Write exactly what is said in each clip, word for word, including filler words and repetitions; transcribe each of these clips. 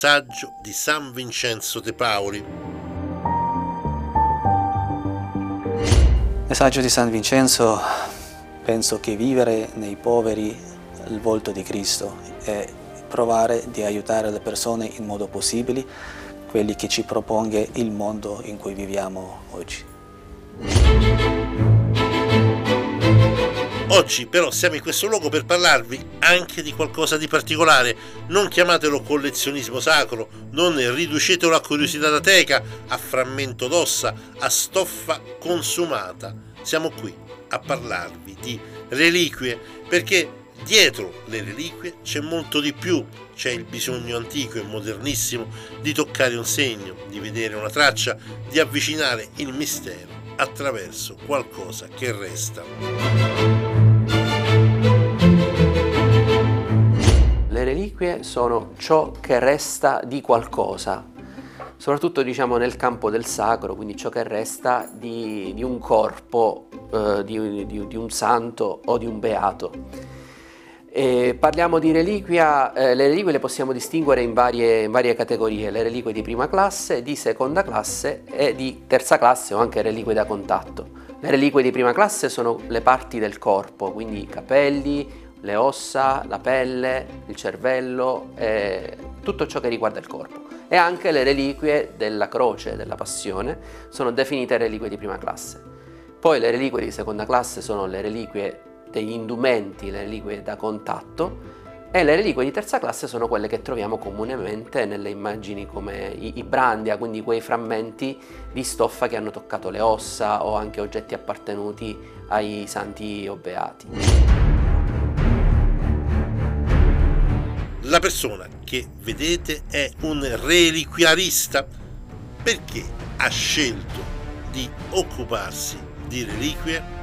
Saggio di San Vincenzo de Paoli. Messaggio di San Vincenzo: penso che vivere nei poveri il volto di Cristo e provare di aiutare le persone in modo possibile, quelli che ci proponga il mondo in cui viviamo oggi. Oggi però siamo in questo luogo per parlarvi anche di qualcosa di particolare. Non chiamatelo collezionismo sacro, non riducetelo a curiosità da teca, a frammento d'ossa, a stoffa consumata. Siamo qui a parlarvi di reliquie, perché dietro le reliquie c'è molto di più. C'è il bisogno antico e modernissimo di toccare un segno, di vedere una traccia, di avvicinare il mistero attraverso qualcosa che resta. Le reliquie sono ciò che resta di qualcosa, soprattutto diciamo nel campo del sacro, quindi ciò che resta di, di un corpo, eh, di, di, di un santo o di un beato. E parliamo di reliquia, eh, le reliquie le possiamo distinguere in varie, in varie categorie: le reliquie di prima classe, di seconda classe e di terza classe, o anche reliquie da contatto. Le reliquie di prima classe sono le parti del corpo, quindi i capelli, le ossa, la pelle, il cervello, eh, tutto ciò che riguarda il corpo. E anche le reliquie della croce, della passione, sono definite reliquie di prima classe. Poi le reliquie di seconda classe sono le reliquie degli indumenti, le reliquie da contatto, e le reliquie di terza classe sono quelle che troviamo comunemente nelle immagini come i, i brandia, quindi quei frammenti di stoffa che hanno toccato le ossa o anche oggetti appartenuti ai santi o beati. La persona che vedete è un reliquiarista perché ha scelto di occuparsi di reliquie.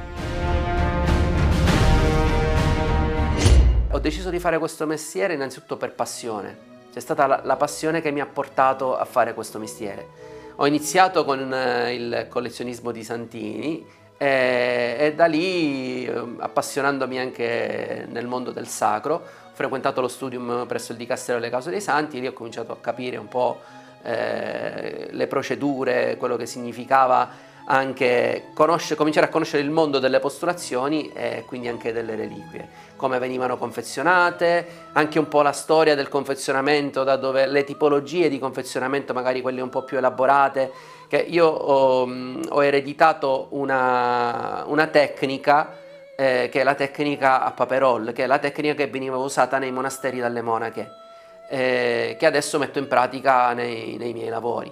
Ho deciso di fare questo mestiere innanzitutto per passione. C'è stata la, la passione che mi ha portato a fare questo mestiere. Ho iniziato con eh, il collezionismo di santini e, e da lì, eh, appassionandomi anche nel mondo del sacro, ho frequentato lo studium presso il Dicastero delle Cause dei Santi e lì ho cominciato a capire un po' eh, le procedure, quello che significava anche conoscere, cominciare a conoscere il mondo delle postulazioni e quindi anche delle reliquie, come venivano confezionate, anche un po' la storia del confezionamento, da dove le tipologie di confezionamento, magari quelle un po' più elaborate, che io ho, ho ereditato una, una tecnica eh, che è la tecnica a paperol, che è la tecnica che veniva usata nei monasteri dalle monache, eh, che adesso metto in pratica nei, nei miei lavori.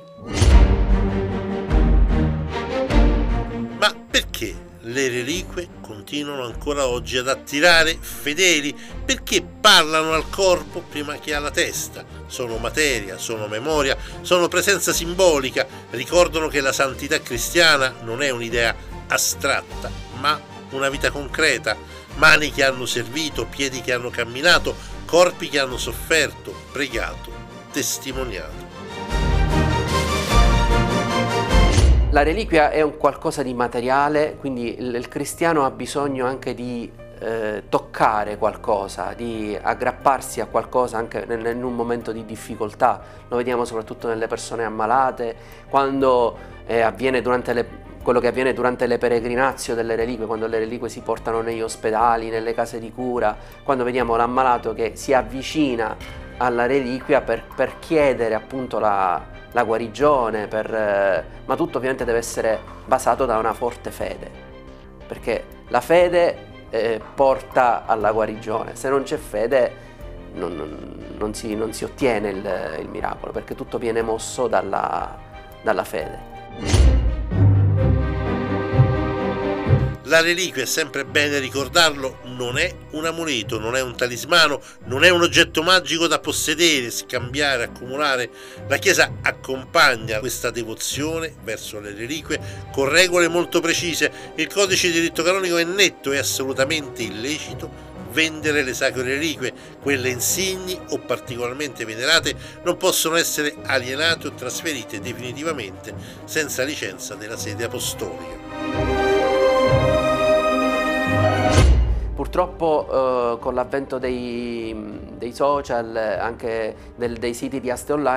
Ma perché le reliquie continuano ancora oggi ad attirare fedeli? Perché parlano al corpo prima che alla testa? Sono materia, sono memoria, sono presenza simbolica, ricordano che la santità cristiana non è un'idea astratta, ma una vita concreta, mani che hanno servito, piedi che hanno camminato, corpi che hanno sofferto, pregato, testimoniato. La reliquia è un qualcosa di materiale, quindi il, il cristiano ha bisogno anche di eh, toccare qualcosa, di aggrapparsi a qualcosa anche in, in un momento di difficoltà. Lo vediamo soprattutto nelle persone ammalate, quando eh, avviene durante le, quello che avviene durante le peregrinazio delle reliquie, quando le reliquie si portano negli ospedali, nelle case di cura, quando vediamo l'ammalato che si avvicina alla reliquia per, per chiedere appunto la la guarigione, per, eh, ma tutto ovviamente deve essere basato da una forte fede, perché la fede eh, porta alla guarigione. Se non c'è fede non, non, non, si, non si ottiene il, il miracolo, perché tutto viene mosso dalla, dalla fede. La reliquia, è sempre bene ricordarlo, non è un amuleto, non è un talismano, non è un oggetto magico da possedere, scambiare, accumulare. La Chiesa accompagna questa devozione verso le reliquie con regole molto precise. Il codice di diritto canonico è netto e assolutamente illecito vendere le sacre reliquie. Quelle insigni o particolarmente venerate non possono essere alienate o trasferite definitivamente senza licenza della sede apostolica. Purtroppo eh, con l'avvento dei, dei social, anche del, dei siti di aste online,